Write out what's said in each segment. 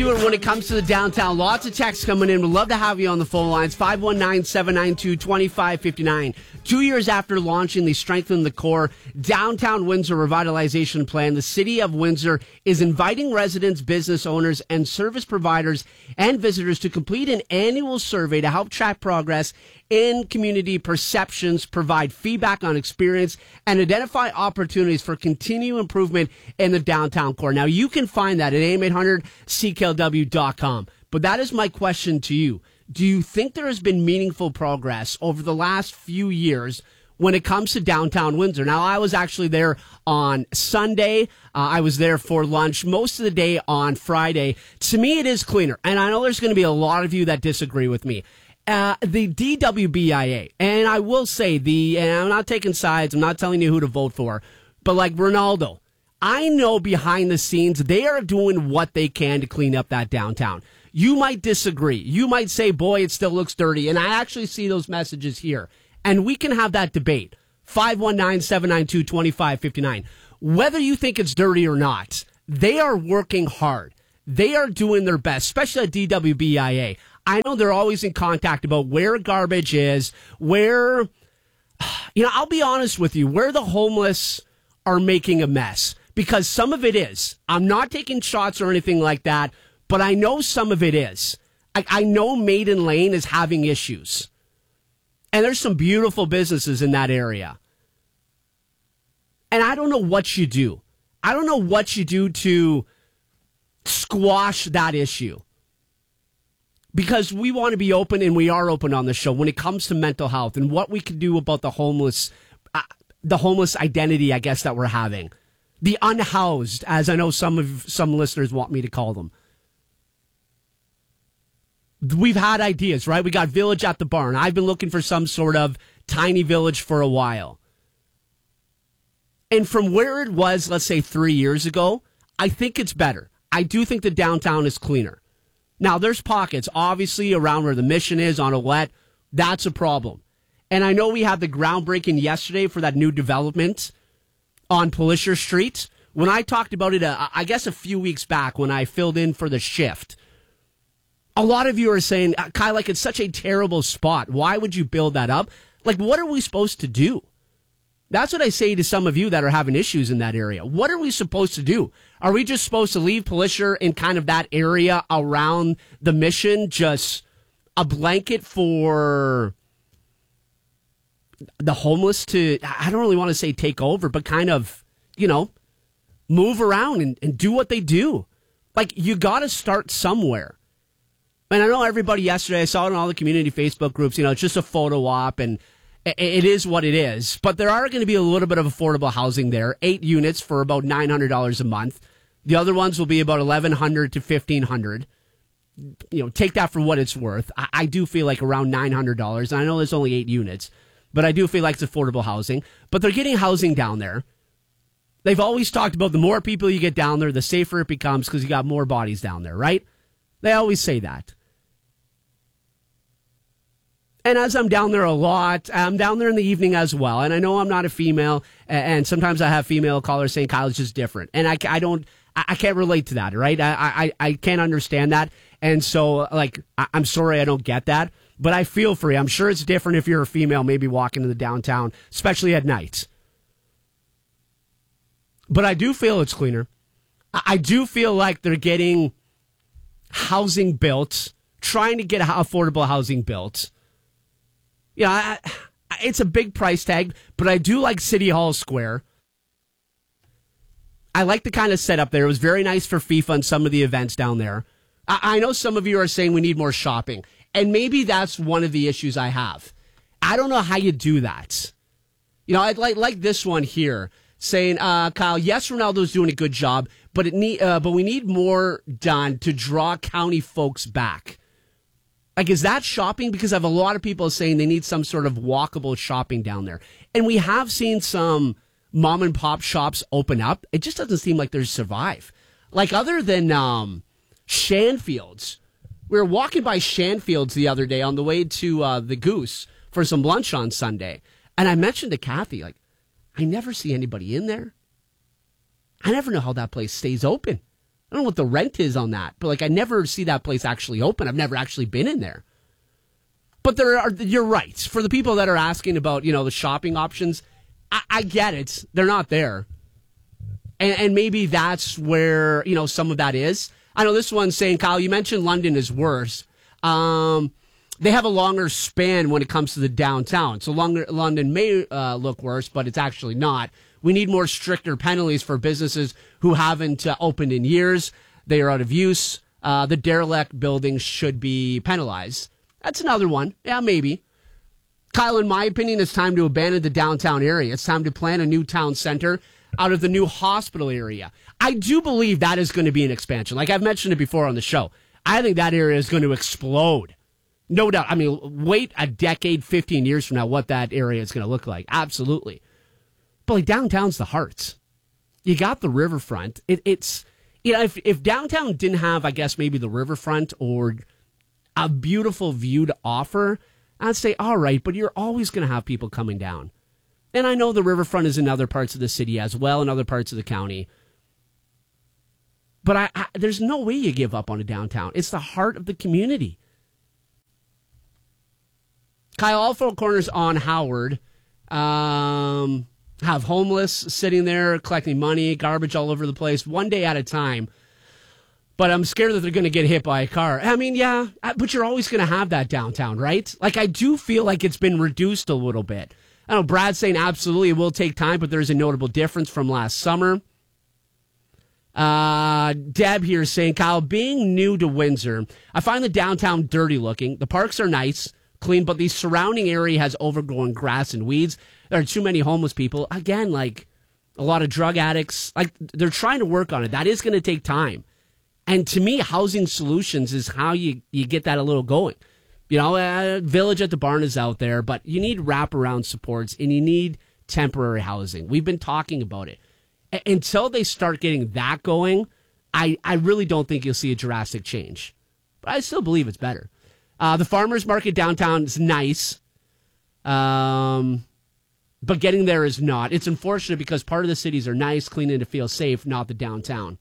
do it when it comes to the downtown. Lots of texts coming in. We'd love to have you on the phone lines. 519-792-2559. 2 years after launching the Strengthen the Core Downtown Windsor Revitalization Plan, the City of Windsor is inviting residents, business owners, and service providers and visitors to complete an annual survey to help track progress in community perceptions, provide feedback on experience, and identify opportunities for continued improvement in the downtown core. Now, you can find that at am800cklw.com. But that is my question to you. Do you think there has been meaningful progress over the last few years when it comes to downtown Windsor? Now, I was actually there on Sunday. I was there for lunch most of the day on Friday. To me, it is cleaner. And I know there's going to be a lot of you that disagree with me. The DWBIA, and I will say and I'm not taking sides, I'm not telling you who to vote for, but like Ronaldo, I know behind the scenes they are doing what they can to clean up that downtown. You might disagree. You might say, boy, it still looks dirty. And I actually see those messages here. And we can have that debate. 519-792-2559. Whether you think it's dirty or not, they are working hard. They are doing their best, especially at DWBIA. I know they're always in contact about where garbage is, where, I'll be honest with you, where the homeless are making a mess. Because some of it is. I'm not taking shots or anything like that, but I know some of it is. I know Maiden Lane is having issues. And there's some beautiful businesses in that area. And I don't know what you do. I don't know what you do to squash that issue. Because we want to be open, and we are open on the show when it comes to mental health and what we can do about the homeless identity, I guess, that we're having. The unhoused, as I know some listeners want me to call them. We've had ideas, right? We got Village at the Barn. I've been looking for some sort of tiny village for a while. And from where it was, let's say 3 years ago, I think it's better. I do think the downtown is cleaner. Now, there's pockets, obviously, around where the Mission is, on Ouellette. That's a problem. And I know we had the groundbreaking yesterday for that new development on Polisher Street. When I talked about it, I guess a few weeks back when I filled in for the shift, a lot of you are saying, Kyle, like, it's such a terrible spot. Why would you build that up? Like, what are we supposed to do? That's what I say to some of you that are having issues in that area. What are we supposed to do? Are we just supposed to leave Polisher in kind of that area around the Mission, just a blanket for the homeless to, I don't really want to say take over, but kind of, move around and do what they do? Like, you got to start somewhere. And I know everybody yesterday, I saw it in all the community Facebook groups, it's just a photo op and it is what it is. But there are going to be a little bit of affordable housing there. 8 units for about $900 a month. The other ones will be about $1,100 to $1,500. Take that for what it's worth. I do feel like around $900. And I know there's only 8 units, but I do feel like it's affordable housing. But they're getting housing down there. They've always talked about the more people you get down there, the safer it becomes because you got more bodies down there, right? They always say that. And as I'm down there a lot, I'm down there in the evening as well. And I know I'm not a female, and sometimes I have female callers saying Kyle's just different. And I can't relate to that, right? I can't understand that. And so, I'm sorry I don't get that. But I feel for you. I'm sure it's different if you're a female, maybe walking to the downtown, especially at night. But I do feel it's cleaner. I do feel like they're getting housing built, trying to get affordable housing built. It's a big price tag, but I do like City Hall Square. I like the kind of setup there. It was very nice for FIFA and some of the events down there. I know some of you are saying we need more shopping, and maybe that's one of the issues I have. I don't know how you do that. I'd like this one here saying, Kyle, yes, Ronaldo's doing a good job, but we need more done to draw county folks back. Like, is that shopping? Because I have a lot of people saying they need some sort of walkable shopping down there. And we have seen some mom and pop shops open up. It just doesn't seem like they're survive. Like, other than Shanfields. We were walking by Shanfields the other day on the way to the Goose for some lunch on Sunday. And I mentioned to Kathy, I never see anybody in there. I never know how that place stays open. I don't know what the rent is on that, but like I never see that place actually open. I've never actually been in there. But you're right. For the people that are asking about, the shopping options, I get it. They're not there. And maybe that's where, some of that is. I know this one's saying, Kyle, you mentioned London is worse. They have a longer span when it comes to the downtown. So London may look worse, but it's actually not. We need more stricter penalties for businesses who haven't opened in years. They are out of use. The derelict buildings should be penalized. That's another one. Yeah, maybe. Kyle, in my opinion, it's time to abandon the downtown area. It's time to plan a new town center out of the new hospital area. I do believe that is going to be an expansion. Like I've mentioned it before on the show. I think that area is going to explode. No doubt. I mean, wait a decade, 15 years from now, what that area is going to look like. Absolutely. But like downtown's the heart. You got the riverfront. It's if downtown didn't have, I guess, maybe the riverfront or a beautiful view to offer, I'd say, all right, but you're always going to have people coming down. And I know the riverfront is in other parts of the city as well, in other parts of the county. But there's no way you give up on a downtown. It's the heart of the community. Kyle, all four corners on Howard have homeless sitting there collecting money, garbage all over the place, one day at a time. But I'm scared that they're going to get hit by a car. I mean, yeah, but you're always going to have that downtown, right? Like, I do feel like it's been reduced a little bit. I know Brad's saying absolutely it will take time, but there's a notable difference from last summer. Deb here is saying, Kyle, being new to Windsor, I find the downtown dirty looking. The parks are nice, clean, but the surrounding area has overgrown grass and weeds. There are too many homeless people. Again, like a lot of drug addicts. Like they're trying to work on it. That is going to take time. And to me, housing solutions is how you get that a little going. Village at the Barn is out there, but you need wraparound supports and you need temporary housing. We've been talking about it. Until they start getting that going, I really don't think you'll see a drastic change. But I still believe it's better. The farmers market downtown is nice, but getting there is not. It's unfortunate because part of the cities are nice, clean, and to feel safe, not the downtown.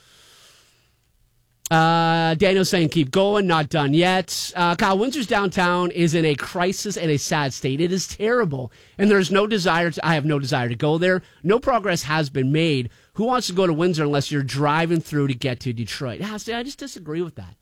Daniel's saying keep going, not done yet. Kyle, Windsor's downtown is in a crisis and a sad state. It is terrible, and there's no desire I have no desire to go there. No progress has been made. Who wants to go to Windsor unless you're driving through to get to Detroit? I just disagree with that.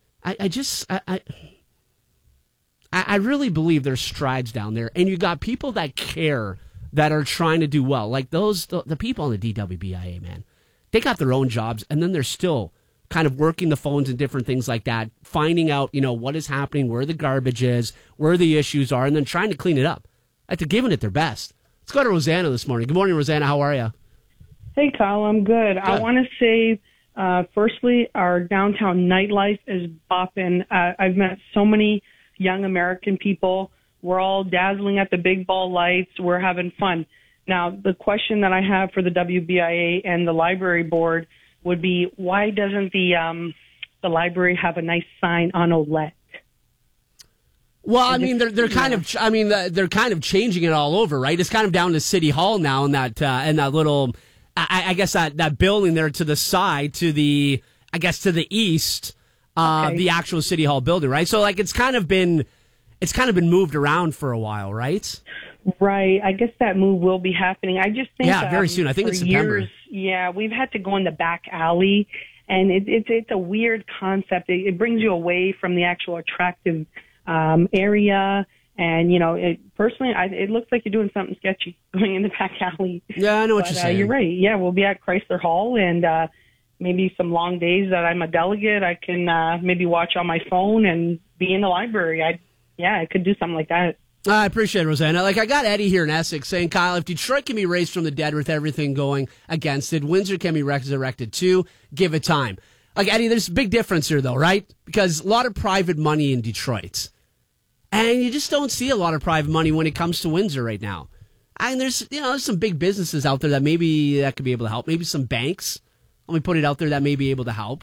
I really believe there's strides down there, and you got people that care that are trying to do well, like the people on the DWBIA, man. They got their own jobs, and then they're still kind of working the phones and different things like that, finding out, what is happening, where the garbage is, where the issues are, and then trying to clean it up. They're giving it their best. Let's go to Rosanna this morning. Good morning, Rosanna. How are you? Hey, Kyle. I'm good. I want to say, firstly, our downtown nightlife is bopping. I've met so many young American people. We're all dazzling at the big ball lights. We're having fun. Now, the question that I have for the WBIA and the library board would be, why doesn't the library have a nice sign on Olette? Well, I mean, they're kind of changing it all over, right? It's kind of down to City Hall now, and that little, I guess that building there to the side, to the east, the actual City Hall building, right? So like it's kind of been moved around for a while, right? Right. I guess that move will be happening. I just think very soon. I think it's September. We've had to go in the back alley, and it's a weird concept. It brings you away from the actual attractive area, and personally, it looks like you're doing something sketchy going in the back alley. Yeah, I know what you're saying. You're right. Yeah, we'll be at Chrysler Hall, and maybe some long days that I'm a delegate, I can maybe watch on my phone and be in the library. I could do something like that. I appreciate it, Rosanna. Like, I got Eddie here in Essex saying, Kyle, if Detroit can be raised from the dead with everything going against it, Windsor can be resurrected too. Give it time. Like, Eddie, there's a big difference here, though, right? Because a lot of private money in Detroit. And you just don't see a lot of private money when it comes to Windsor right now. And there's some big businesses out there that maybe that could be able to help. Maybe some banks. Let me put it out there that may be able to help.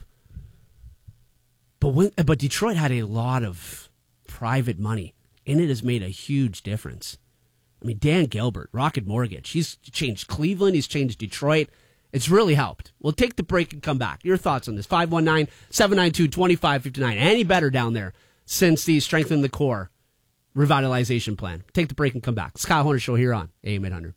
But Detroit had a lot of private money. And it has made a huge difference. I mean, Dan Gilbert, Rocket Mortgage, he's changed Cleveland, he's changed Detroit, It's really helped. We'll take the break and come back. Your thoughts on this? 519-792-2559. Any better down there since the Strengthen the Core revitalization plan? Take the break and come back. It's Kyle Horner Show here on AM 800.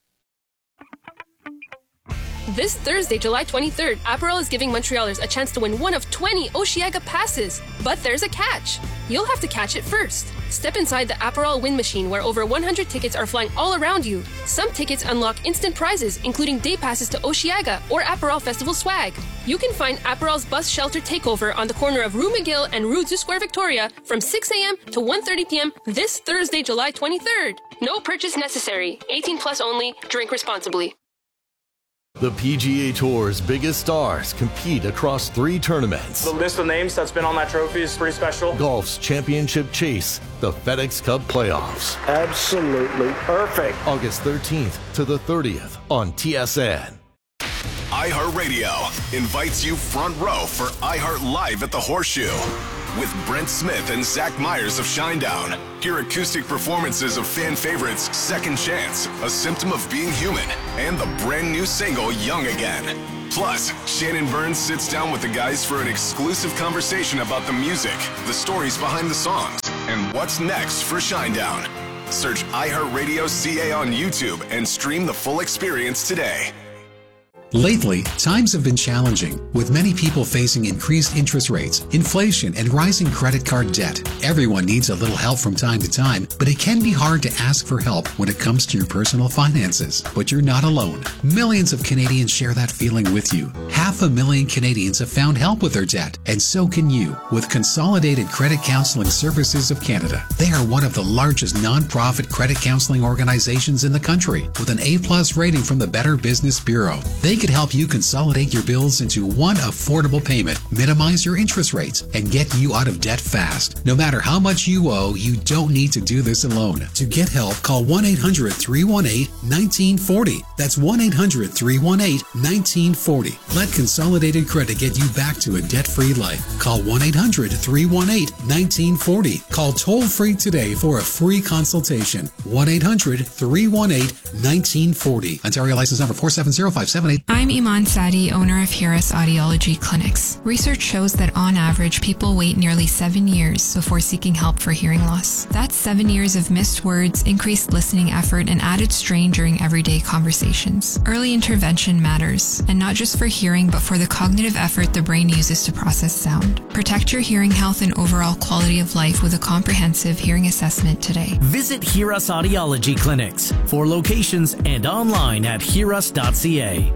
This Thursday, July 23rd, Aperol is giving Montrealers a chance to win one of 20 Oceaga passes. But there's a catch. You'll have to catch it first. Step inside the Aperol win machine where over 100 tickets are flying all around you. Some tickets unlock instant prizes, including day passes to Oceaga or Aperol Festival swag. You can find Aperol's bus shelter takeover on the corner of Rue McGill and Rue du Square Victoria from 6 a.m. to 1:30 p.m. this Thursday, July 23rd. No purchase necessary. 18 plus only. Drink responsibly. The PGA Tour's biggest stars compete across 3 tournaments. The list of names that's been on that trophy is pretty special. Golf's championship chase, the FedEx Cup playoffs. Absolutely perfect. August 13th to the 30th on TSN. iHeartRadio invites you front row for iHeart Live at the Horseshoe with Brent Smith and Zach Myers of Shinedown. Hear acoustic performances of fan favorites Second Chance, A Symptom of Being Human, and the brand new single Young Again. Plus, Shannon Burns sits down with the guys for an exclusive conversation about the music, the stories behind the songs, and what's next for Shinedown. Search iHeartRadio CA on YouTube and stream the full experience today. Lately, times have been challenging, with many people facing increased interest rates, inflation, and rising credit card debt. Everyone needs a little help from time to time, but it can be hard to ask for help when it comes to your personal finances. But you're not alone. Millions of Canadians share that feeling with you. 500,000 Canadians have found help with their debt, and so can you, with Consolidated Credit Counseling Services of Canada. They are one of the largest non-profit credit counseling organizations in the country, with an A+ rating from the Better Business Bureau. They could help you consolidate your bills into one affordable payment, minimize your interest rates, and get you out of debt fast. No matter how much you owe, you don't need to do this alone. To get help, call 1-800-318-1940. That's 1-800-318-1940. Let Consolidated Credit get you back to a debt-free life. Call 1-800-318-1940. Call toll-free today for a free consultation. 1-800-318-1940. Ontario license number 470578. I'm Iman Sadi, owner of Hiras Audiology Clinics. Research shows that on average, people wait nearly 7 years before seeking help for hearing loss. That's 7 years of missed words, increased listening effort, and added strain during everyday conversations. Early intervention matters, and not just for hearing, but for the cognitive effort the brain uses to process sound. Protect your hearing health and overall quality of life with a comprehensive hearing assessment today. Visit Hiras Audiology Clinics for locations and online at hiras.ca.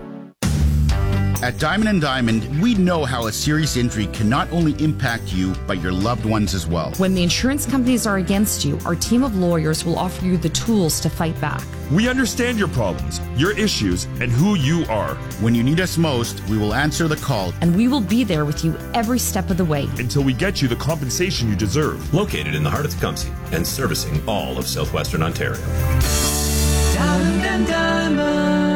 At Diamond & Diamond, we know how a serious injury can not only impact you, but your loved ones as well. When the insurance companies are against you, our team of lawyers will offer you the tools to fight back. We understand your problems, your issues, and who you are. When you need us most, we will answer the call. And we will be there with you every step of the way. Until we get you the compensation you deserve. Located in the heart of Tecumseh and servicing all of southwestern Ontario. Diamond & Diamond.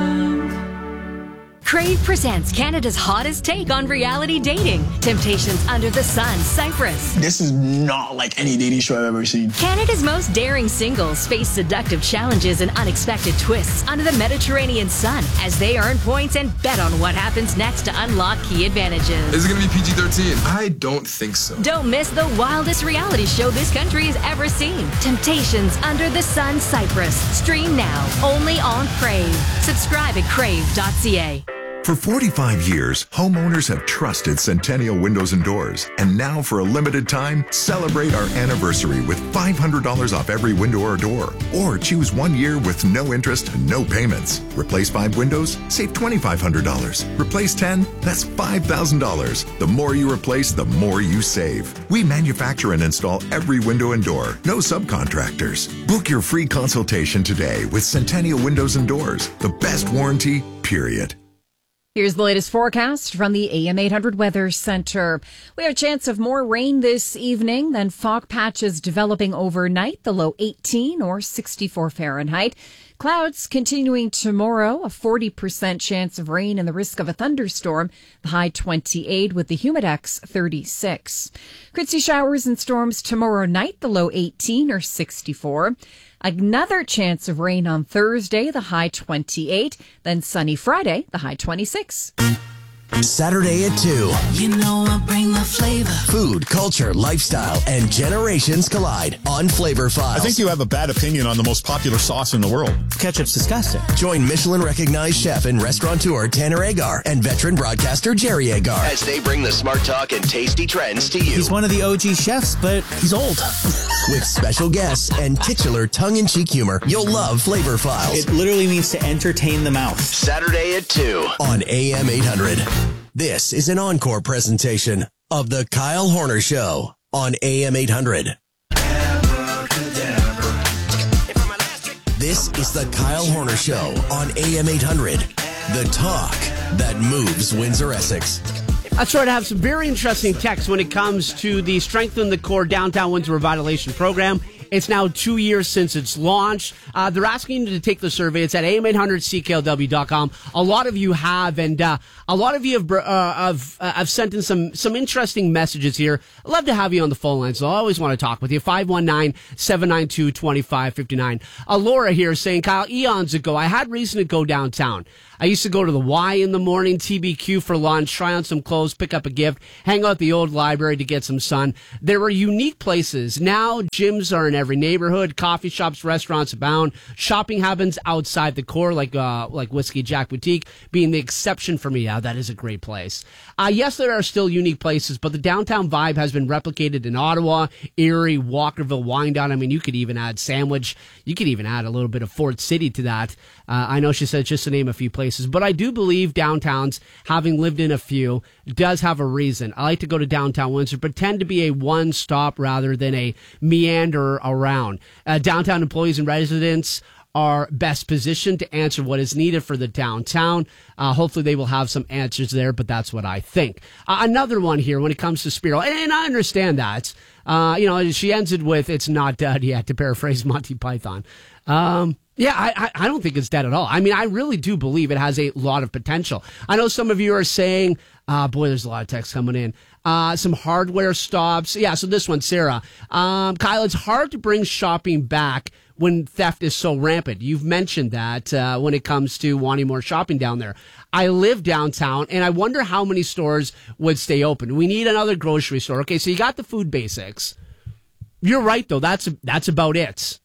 Crave presents Canada's hottest take on reality dating. Temptations Under the Sun, Cyprus. This is not like any dating show I've ever seen. Canada's most daring singles face seductive challenges and unexpected twists under the Mediterranean sun as they earn points and bet on what happens next to unlock key advantages. Is it going to be PG-13? I don't think so. Don't miss the wildest reality show this country has ever seen. Temptations Under the Sun, Cyprus. Stream now, only on Crave. Subscribe at crave.ca. For 45 years, homeowners have trusted Centennial Windows and Doors. And now, for a limited time, celebrate our anniversary with $500 off every window or door. Or choose 1 year with no interest and no payments. Replace 5 windows, save $2,500. Replace 10, that's $5,000. The more you replace, the more you save. We manufacture and install every window and door. No subcontractors. Book your free consultation today with Centennial Windows and Doors. The best warranty, period. Here's the latest forecast from the AM 800 Weather Center. We have a chance of more rain this evening, then fog patches developing overnight, the low 18 or 64 Fahrenheit. Clouds continuing tomorrow, a 40% chance of rain and the risk of a thunderstorm, the high 28 with the humidex 36. Could see showers and storms tomorrow night, the low 18 or 64. Another chance of rain on Thursday, the high 28. Then sunny Friday, the high 26. Saturday at 2. You know I bring the flavor. Food, culture, lifestyle, and generations collide on Flavor Files. I think you have a bad opinion on the most popular sauce in the world. Ketchup's disgusting. Join Michelin-recognized chef and restaurateur Tanner Agar and veteran broadcaster Jerry Agar as they bring the smart talk and tasty trends to you. He's one of the OG chefs, but he's old. With special guests and titular tongue-in-cheek humor, you'll love Flavor Files. It literally means to entertain the mouth. Saturday at 2 on AM 800. This is an encore presentation of The Kyle Horner Show on AM 800. This is The Kyle Horner Show on AM 800. The talk that moves Windsor-Essex. That's right. I have some very interesting texts when it comes to the Strengthen the Core Downtown Windsor Revitalization Program. It's now 2 years since it's launched. They're asking you to take the survey. It's at am800cklw.com. A lot of you have, and a lot of you have sent in some interesting messages here. I'd love to have you on the phone line, so I always want to talk with you. 519-792-2559. Laura here saying, Kyle, eons ago, I had reason to go downtown. I used to go to the Y in the morning, TBQ for lunch, try on some clothes, pick up a gift, hang out at the old library to get some sun. There were unique places. Now gyms are in every neighborhood, coffee shops, restaurants abound. Shopping happens outside the core, like Whiskey Jack Boutique being the exception for me. Yeah, that is a great place. Yes, there are still unique places, but the downtown vibe has been replicated in Ottawa, Erie, Walkerville, Wyandotte. I mean, you could even add Sandwich. You could even add a little bit of Fort City to that. I know she said just to name a few places, but I do believe downtowns, having lived in a few, does have a reason. I like to go to downtown Windsor, but tend to be a one-stop rather than a meander around. Downtown employees and residents are best positioned to answer what is needed for the downtown. Hopefully they will have some answers there, but that's what I think. Another one here when it comes to Spiro, and I understand that. She ends it with, it's not dead yet, to paraphrase Monty Python. Yeah, I don't think it's dead at all. I mean, I really do believe it has a lot of potential. I know some of you are saying, boy, there's a lot of text coming in. Some hardware stops. Yeah, so this one, Sarah. Kyle, it's hard to bring shopping back when theft is so rampant. You've mentioned that when it comes to wanting more shopping down there. I live downtown, and I wonder how many stores would stay open. We need another grocery store. Okay, so you got the food basics. You're right, though. That's about it.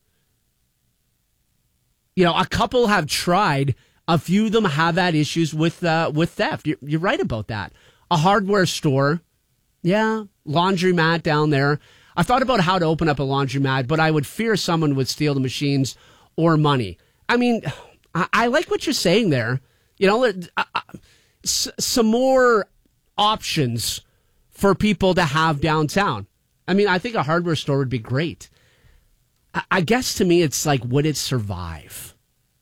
You know, a couple have tried. A few of them have had issues with theft. You're right about that. A hardware store. Yeah, laundromat down there. I thought about how to open up a laundromat, but I would fear someone would steal the machines or money. I mean, I like what you're saying there. You know, some more options for people to have downtown. I mean, I think a hardware store would be great. I guess to me, it's like, would it survive?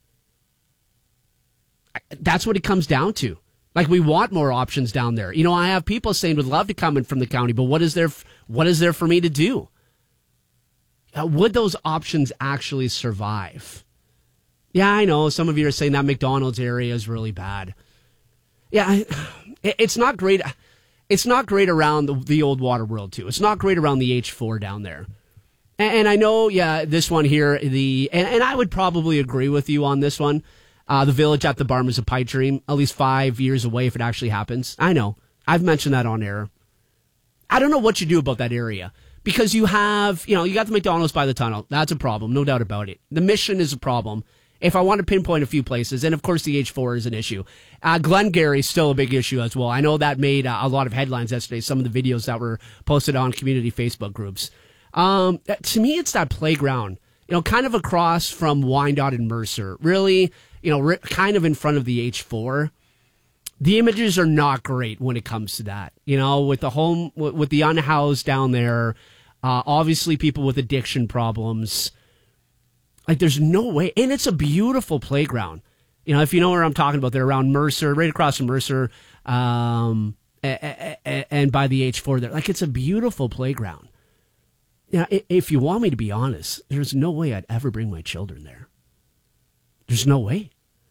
That's what it comes down to. Like, we want more options down there. You know, I have people saying would love to come in from the county, but what is there for me to do? Would those options actually survive? Yeah, I know some of you are saying that McDonald's area is really bad. Yeah, it's not great. It's not great around the old water world too. It's not great around the H4 down there. And I know, yeah, this one here, and I would probably agree with you on this one. The village at the Barm is a pipe dream, at least 5 years away if it actually happens. I know. I've mentioned that on air. I don't know what you do about that area because you have, you got the McDonald's by the tunnel. That's a problem, no doubt about it. The Mission is a problem. If I want to pinpoint a few places, and of course the H4 is an issue. Glengarry is still a big issue as well. I know that made a lot of headlines yesterday, some of the videos that were posted on community Facebook groups. To me, it's that playground, kind of across from Wyandotte and Mercer. Really, kind of in front of the H4. The images are not great when it comes to that. With the unhoused down there, obviously people with addiction problems. Like, there's no way. And it's a beautiful playground. If you know where I'm talking about, they're around Mercer, right across from Mercer, and by the H4 there. Like, it's a beautiful playground. If you want me to be honest, there's no way I'd ever bring my children there. There's no way.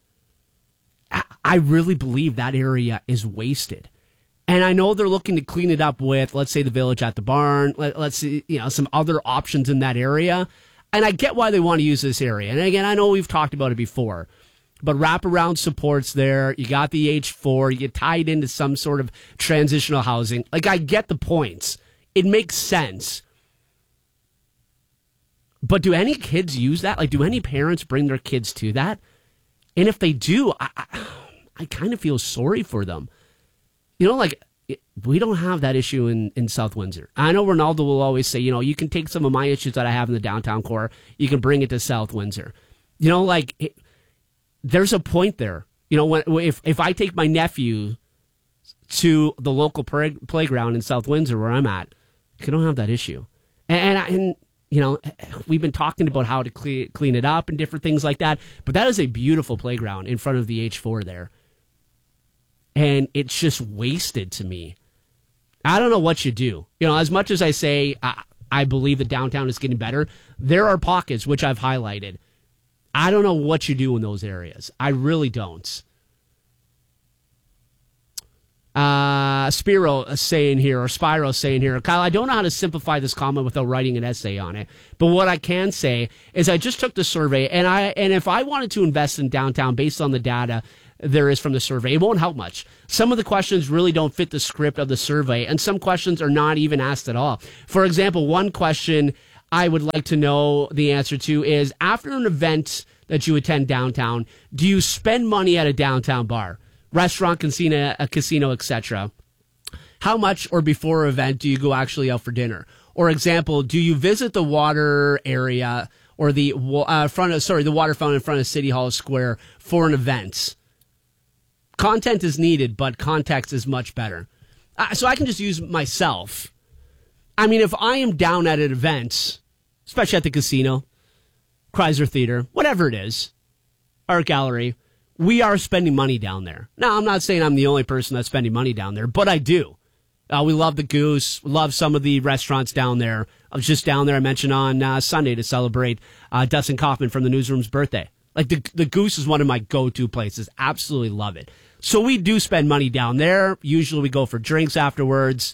I really believe that area is wasted. And I know they're looking to clean it up with, let's say, the Village at the Barn. Let's see, some other options in that area. And I get why they want to use this area. And again, I know we've talked about it before, but wraparound support's there. You got the H4. You get tied into some sort of transitional housing. Like, I get the points. It makes sense. But do any kids use that? Like, do any parents bring their kids to that? And if they do, I kind of feel sorry for them. We don't have that issue in South Windsor. I know Ronaldo will always say, you can take some of my issues that I have in the downtown core, you can bring it to South Windsor. There's a point there. If I take my nephew to the local playground in South Windsor where I'm at, I don't have that issue. And we've been talking about how to clean it up and different things like that, but that is a beautiful playground in front of the H4 there. And it's just wasted to me. I don't know what you do. As much as I say I believe the downtown is getting better, there are pockets, which I've highlighted. I don't know what you do in those areas. I really don't. Spiro saying here, Kyle, I don't know how to simplify this comment without writing an essay on it. But what I can say is I just took the survey, and if I wanted to invest in downtown based on the data there is from the survey, it won't help much. Some of the questions really don't fit the script of the survey, and some questions are not even asked at all. For example, one question I would like to know the answer to is, after an event that you attend downtown, do you spend money at a downtown bar, restaurant, casino, etc.? How much, or before an event, do you go actually out for dinner? Or example, do you visit the water area or the water fountain in front of City Hall Square for an event? Content is needed, but context is much better. So I can just use myself. I mean, if I am down at an event, especially at the casino, Chrysler Theater, whatever it is, Art Gallery, we are spending money down there. Now, I'm not saying I'm the only person that's spending money down there, but I do. We love the Goose, love some of the restaurants down there. I was just down there, I mentioned on Sunday, to celebrate Dustin Kaufman from the Newsroom's birthday. Like, the Goose is one of my go-to places. Absolutely love it. So we do spend money down there. Usually we go for drinks afterwards.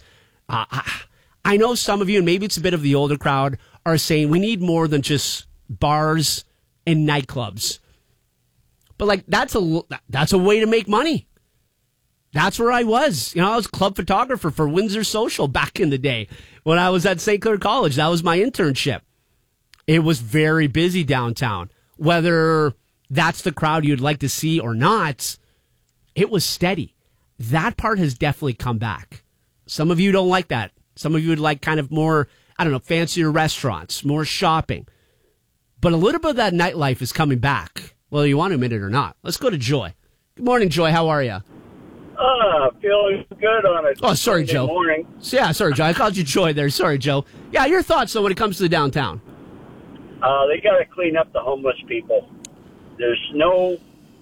I know some of you, and maybe it's a bit of the older crowd, are saying we need more than just bars and nightclubs. But that's a way to make money. That's where I was. I was club photographer for Windsor Social back in the day when I was at St. Clair College. That was my internship. It was very busy downtown. Whether that's the crowd you'd like to see or not, it was steady. That part has definitely come back. Some of you don't like that. Some of you would like kind of more, fancier restaurants, more shopping. But a little bit of that nightlife is coming back, whether you want to admit it or not. Let's go to Joy. Good morning, Joy. How are you? Feeling good on it. Oh, sorry, Sunday Joe. Morning. Yeah, sorry, Joe. I called you Joy there. Sorry, Joe. Yeah, your thoughts, though, when it comes to the downtown. They got to clean up the homeless people. There's no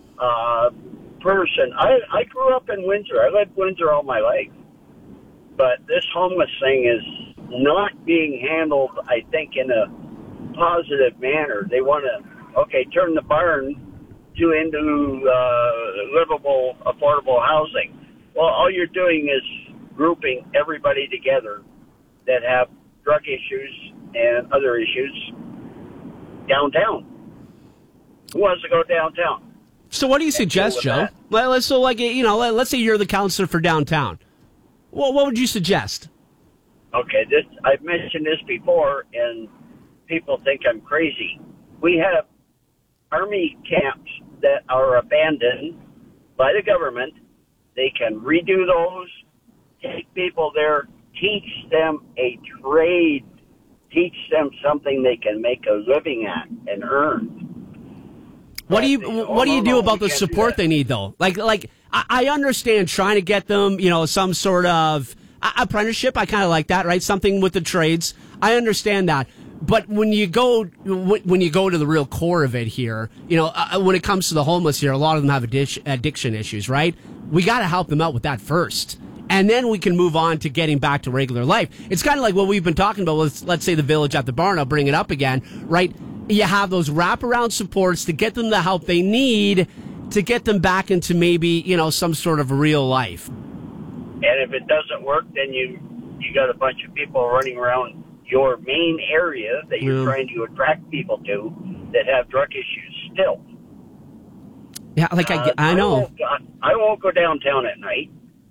person. I grew up in Windsor. I lived in Windsor all my life. But this homeless thing is not being handled, I think, in a positive manner. They want to, turn the barn into livable, affordable housing. Well, all you're doing is grouping everybody together that have drug issues and other issues downtown. Who wants to go downtown? So what do you suggest, Joe? Let's say you're the counselor for downtown. Well, what would you suggest? Okay, I've mentioned this before, and people think I'm crazy. We have Army camps that are abandoned by the government. They can redo those, take people there, teach them a trade, teach them something they can make a living at and earn. What do you do about the support they need, though? Like I understand trying to get them, some sort of apprenticeship. I kind of like that, right? Something with the trades. I understand that. But when you go to the real core of it here, when it comes to the homeless here, a lot of them have addiction issues, right? We got to help them out with that first. And then we can move on to getting back to regular life. It's kind of like what we've been talking about with, let's say, the Village at the Barn. I'll bring it up again, right? you have those wraparound supports to get them the help they need to get them back into maybe, some sort of real life. And if it doesn't work, then you got a bunch of people running around your main area that you're trying to attract people to that have drug issues still. Yeah, I know. I won't go downtown at night.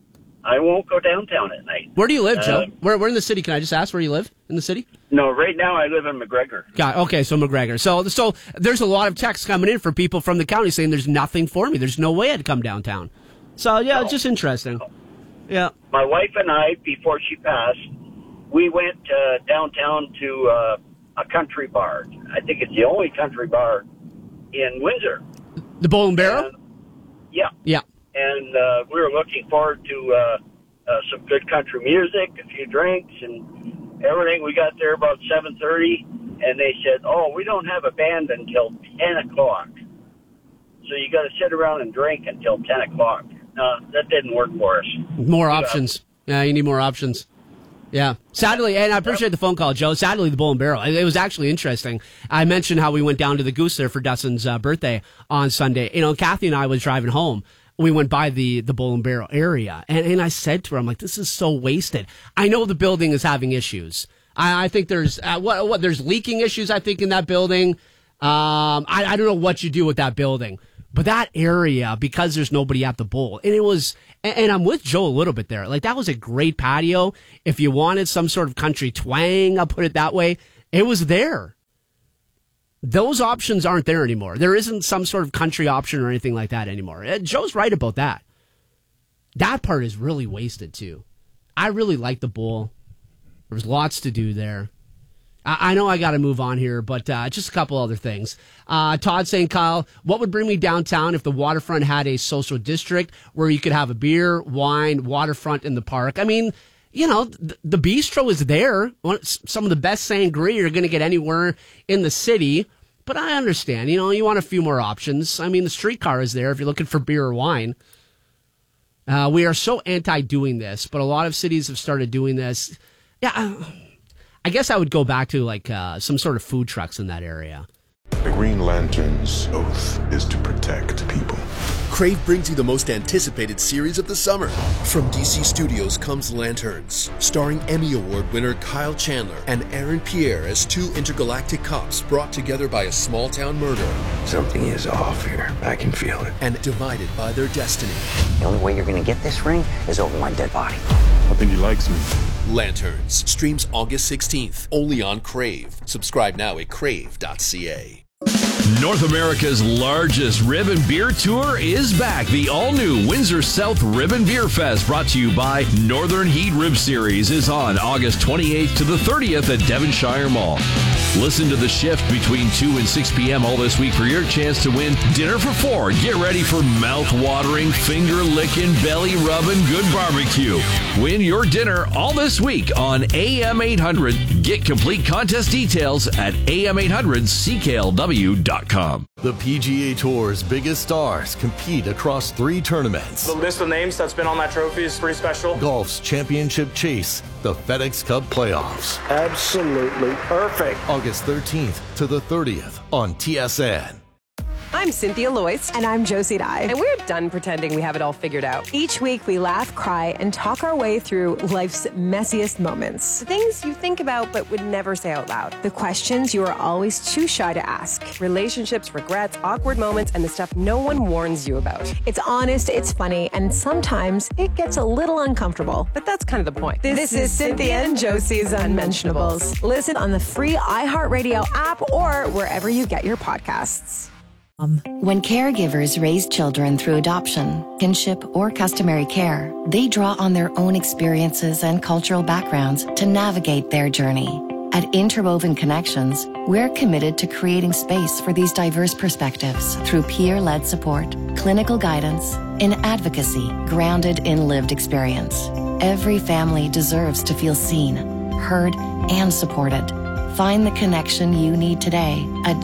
Where do you live, Joe? Where in the city? Can I just ask where you live in the city? No, right now I live in McGregor. Okay, so McGregor. So there's a lot of texts coming in for people from the county saying there's nothing for me. There's no way I'd come downtown. So, it's just interesting. Yeah. My wife and I, before she passed, we went downtown to a country bar. I think it's the only country bar in Windsor. The Bull and Barrel? Yeah. Yeah. And we were looking forward to some good country music, a few drinks, and everything. We got there about 7:30, and they said, we don't have a band until 10 o'clock. So you got to sit around and drink until 10 o'clock. That didn't work for us. More options. Yeah, you need more options. Yeah. Sadly, and I appreciate the phone call, Joe. Sadly, the Bull and Barrel. It was actually interesting. I mentioned how we went down to the Goose there for Dustin's birthday on Sunday. Kathy and I was driving home. We went by the Bull and Barrel area, and I said to her, I'm like, this is so wasted. I know the building is having issues. I think there's there's leaking issues, I think, in that building. I don't know what you do with that building. But that area, because there's nobody at the Bull, and it was, and I'm with Joe a little bit there. Like, that was a great patio. If you wanted some sort of country twang, I'll put it that way, it was there. Those options aren't there anymore. There isn't some sort of country option or anything like that anymore. Joe's right about that. That part is really wasted, too. I really like the Bull. There's lots to do there. I know I got to move on here, but just a couple other things. Todd saying, Kyle, what would bring me downtown if the waterfront had a social district where you could have a beer, wine, waterfront in the park? I mean, the bistro is there. Some of the best sangria you're going to get anywhere in the city. But I understand, you want a few more options. I mean, the streetcar is there if you're looking for beer or wine. We are so anti-doing this, but a lot of cities have started doing this. Yeah, I guess I would go back to some sort of food trucks in that area. The Green Lantern's oath is to protect people. Crave brings you the most anticipated series of the summer. From DC Studios comes Lanterns, starring Emmy Award winner Kyle Chandler and Aaron Pierre as two intergalactic cops brought together by a small-town murder. Something is off here. I can feel it. And divided by their destiny. The only way you're going to get this ring is over my dead body. I think he likes me. Lanterns streams August 16th, only on Crave. Subscribe now at crave.ca. North America's largest Ribbon Beer Tour is back. The all-new Windsor South Ribbon Beer Fest, brought to you by Northern Heat Rib Series, is on August 28th to the 30th at Devonshire Mall. Listen to The Shift between 2 and 6 p.m. all this week for your chance to win dinner for 4. Get ready for mouth-watering, finger-licking, belly-rubbing good barbecue. Win your dinner all this week on AM 800. Get complete contest details at am800cklw.com. The PGA Tour's biggest stars compete across 3 tournaments. The list of names that's been on that trophy is pretty special. Golf's championship chase, the FedEx Cup playoffs. Absolutely perfect. August 13th to the 30th on TSN. I'm Cynthia Loyce. And I'm Josie Dye. And we're done pretending we have it all figured out. Each week we laugh, cry, and talk our way through life's messiest moments. The things you think about but would never say out loud. The questions you are always too shy to ask. Relationships, regrets, awkward moments, and the stuff no one warns you about. It's honest, it's funny, and sometimes it gets a little uncomfortable. But that's kind of the point. This is Cynthia and Josie's Unmentionables. Listen on the free iHeartRadio app or wherever you get your podcasts. When caregivers raise children through adoption, kinship, or customary care, they draw on their own experiences and cultural backgrounds to navigate their journey. At Interwoven Connections, we're committed to creating space for these diverse perspectives through peer-led support, clinical guidance, and advocacy grounded in lived experience. Every family deserves to feel seen, heard, and supported. Find the connection you need today at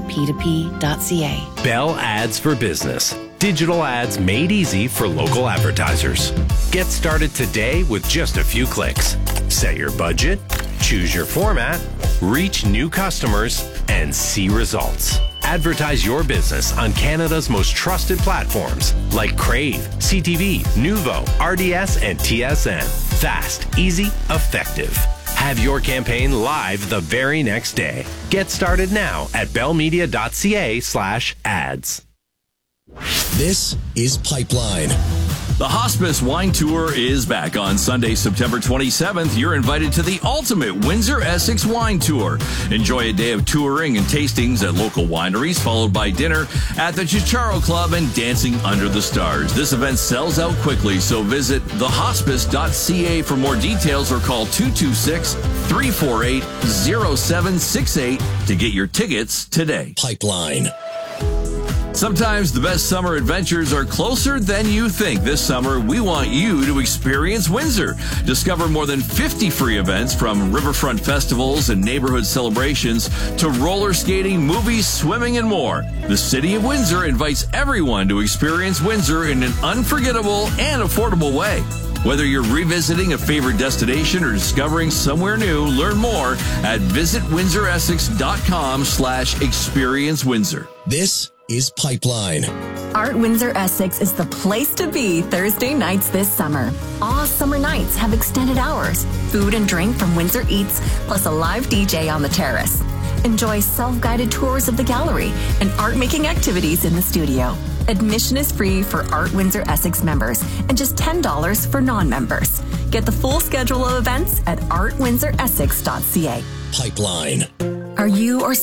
joinp2p.ca. Bell Ads for Business. Digital ads made easy for local advertisers. Get started today with just a few clicks. Set your budget, choose your format, reach new customers, and see results. Advertise your business on Canada's most trusted platforms like Crave, CTV, Nuvo, RDS, and TSN. Fast, easy, effective. Have your campaign live the very next day. Get started now at bellmedia.ca/ads. This is Pipeline. The Hospice Wine Tour is back on Sunday, September 27th. You're invited to the ultimate Windsor Essex Wine Tour. Enjoy a day of touring and tastings at local wineries, followed by dinner at the Chicharo Club and dancing under the stars. This event sells out quickly, so visit thehospice.ca for more details or call 226-348-0768 to get your tickets today. Pipeline. Sometimes the best summer adventures are closer than you think. This summer, we want you to experience Windsor. Discover more than 50 free events, from riverfront festivals and neighborhood celebrations to roller skating, movies, swimming, and more. The City of Windsor invites everyone to experience Windsor in an unforgettable and affordable way. Whether you're revisiting a favorite destination or discovering somewhere new, learn more at visitwindsoressex.com/experience Windsor. This is Pipeline. Art Windsor Essex is the place to be Thursday nights this summer. All summer nights have extended hours, food and drink from Windsor Eats, plus a live DJ on the terrace. Enjoy self-guided tours of the gallery and art-making activities in the studio. Admission is free for Art Windsor Essex members and just $10 for non-members. Get the full schedule of events at artwindsoressex.ca. Pipeline. Are you or